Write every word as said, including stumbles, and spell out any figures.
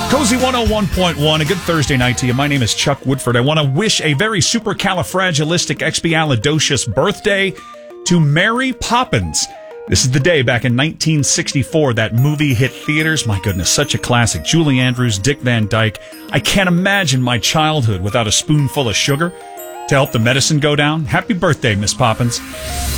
Cozy one oh one point one, a good Thursday night to you. My name is Chuck Woodford. I want to wish a very supercalifragilisticexpialidocious birthday to Mary Poppins. This is the day back in nineteen sixty-four that movie hit theaters. My goodness, such a classic. Julie Andrews, Dick Van Dyke. I can't imagine my childhood without a spoonful of sugar to help the medicine go down. Happy birthday, Miss Poppins.